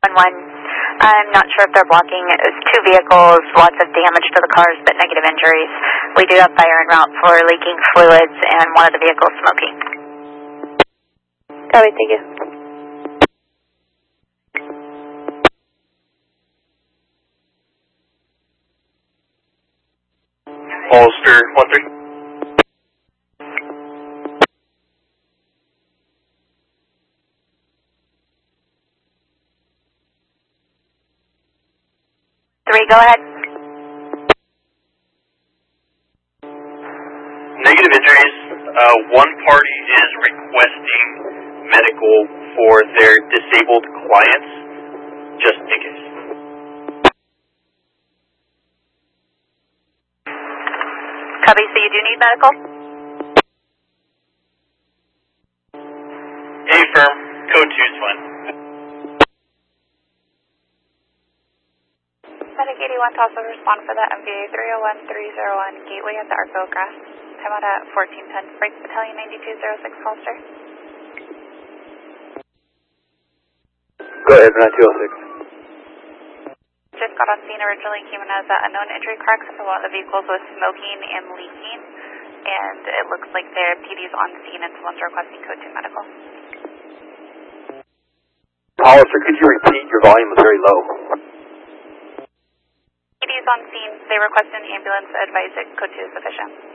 I'm not sure if they're blocking. It's two vehicles, lots of damage to the cars, but negative injuries. We do have fire en route for leaking fluids and one of the vehicles smoking. Copy, thank you. Holster 1-3. Go ahead. Negative injuries. One party is requesting medical for their disabled clients, just in case. Copy, so you do need medical? Affirm. Code 2 is fine. Medic 81 to also respond for the MVA 301-301 Gateway at the Arco Grass. Time out at 1410. Break Battalion 9206 Holster. Go ahead, 9206. Just got on scene. Originally came in as unknown injury cracks for one of the vehicles was smoking and leaking. And it looks like their PD's on scene and someone's requesting code 2 medical. Hollister, could you repeat? Your volume is very low. PD's on scene. They request an ambulance. Advise that code 2 is sufficient.